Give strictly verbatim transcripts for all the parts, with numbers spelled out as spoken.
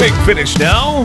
Big finish now.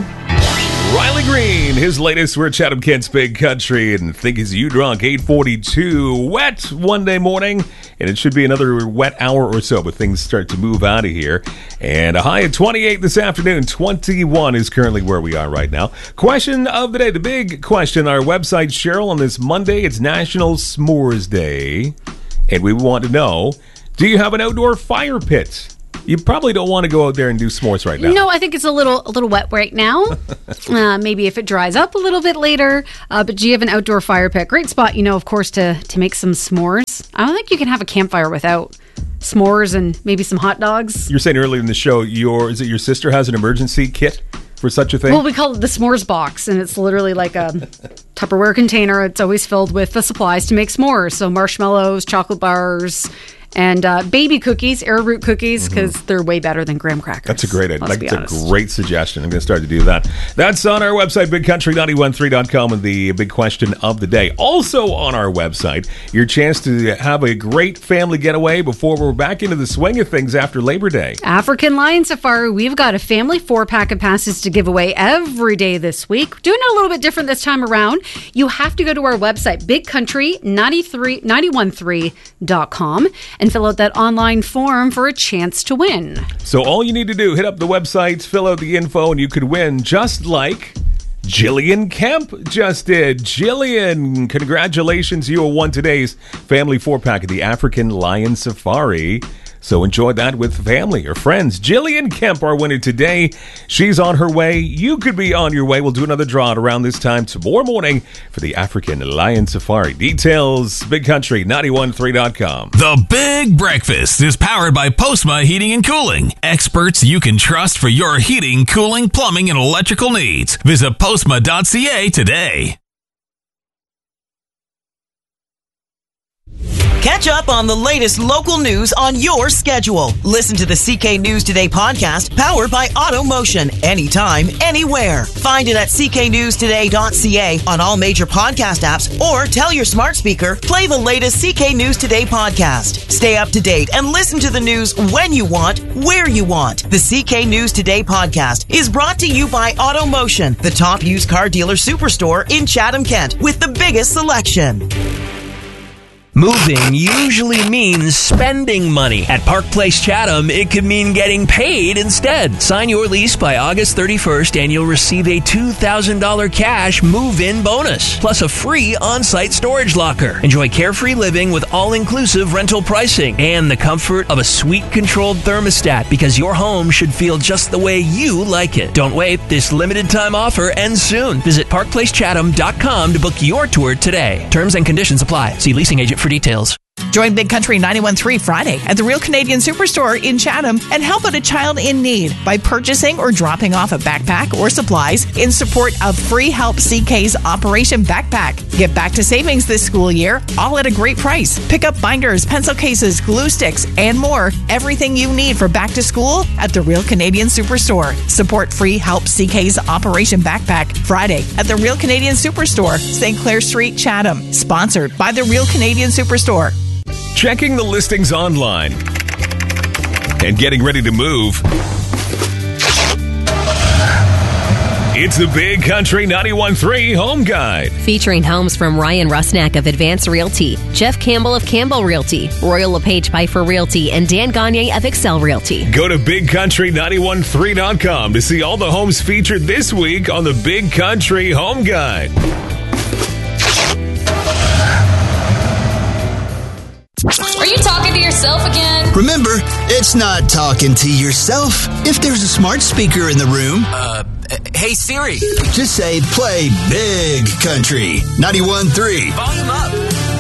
Riley Green, his latest, we're at Chatham Kent's Big Country, and Think Is You Drunk, eight forty-two. Wet one day morning, and it should be another wet hour or so, but things start to move out of here. And a high of twenty-eight this afternoon, twenty-one is currently where we are right now. Question of the day, the big question on our website, Cheryl, on this Monday, it's National S'mores Day, and we want to know, do you have an outdoor fire pit? You probably don't want to go out there and do s'mores right now. No, I think it's a little a little wet right now. uh, maybe if it dries up a little bit later. Uh, but do you have an outdoor fire pit? Great spot, you know, of course, to, to make some s'mores. I don't think you can have a campfire without s'mores and maybe some hot dogs. You were saying earlier in the show, your is it your sister has an emergency kit for such a thing? Well, we call it the s'mores box, and it's literally like a Tupperware container. It's always filled with the supplies to make s'mores. So marshmallows, chocolate bars, and uh, baby cookies, arrowroot cookies, because mm-hmm. they're way better than graham crackers. That's a great idea. Like, it's a great suggestion. I'm going to start to do that. That's on our website, big country nine one three dot com, and the big question of the day. Also on our website, your chance to have a great family getaway before we're back into the swing of things after Labor Day. African Lion Safari, we've got a family four-pack of passes to give away every day this week. Doing it a little bit different this time around. You have to go to our website, big country nine one three dot com, and fill out that online form for a chance to win. So all you need to do, hit up the website, fill out the info, and you could win, just like Jillian Kemp just did. Jillian, congratulations. You won today's family four-pack of the African Lion Safari. So enjoy that with family or friends. Jillian Kemp, our winner today. She's on her way. You could be on your way. We'll do another draw around this time tomorrow morning for the African Lion Safari. Details, big country nine one three dot com. The Big Breakfast is powered by Postma Heating and Cooling. Experts you can trust for your heating, cooling, plumbing, and electrical needs. Visit postma dot c a today. Catch up on the latest local news on your schedule. Listen to the C K News Today podcast, powered by AutoMotion. Anytime, anywhere. Find it at c k news today dot c a on all major podcast apps, or tell your smart speaker, play the latest C K News Today podcast. Stay up to date and listen to the news when you want, where you want. The C K News Today podcast is brought to you by AutoMotion, the top used car dealer superstore in Chatham, Kent, with the biggest selection. Moving usually means spending money. At Park Place Chatham, it could mean getting paid instead. Sign your lease by August thirty-first and you'll receive a two thousand dollars cash move-in bonus, plus a free on-site storage locker. Enjoy carefree living with all-inclusive rental pricing and the comfort of a suite-controlled thermostat, because your home should feel just the way you like it. Don't wait. This limited-time offer ends soon. Visit park place chatham dot com to book your tour today. Terms and conditions apply. See leasing agent for details. Join Big Country ninety-one point three Friday at the Real Canadian Superstore in Chatham and help out a child in need by purchasing or dropping off a backpack or supplies in support of Free Help C K's Operation Backpack. Get back to savings this school year, all at a great price. Pick up binders, pencil cases, glue sticks, and more. Everything you need for back to school at the Real Canadian Superstore. Support Free Help C K's Operation Backpack Friday at the Real Canadian Superstore, Saint Clair Street, Chatham. Sponsored by the Real Canadian Superstore. Checking the listings online and getting ready to move. It's the Big Country ninety-one point three Home Guide. Featuring homes from Ryan Rusnak of Advance Realty, Jeff Campbell of Campbell Realty, Royal LePage Piper Realty, and Dan Gagne of Excel Realty. Go to big country nine one three dot com to see all the homes featured this week on the Big Country Home Guide. Are you talking to yourself again? Remember, it's not talking to yourself. If there's a smart speaker in the room, Uh, hey Siri. just say, play Big Country ninety-one point three. Volume up.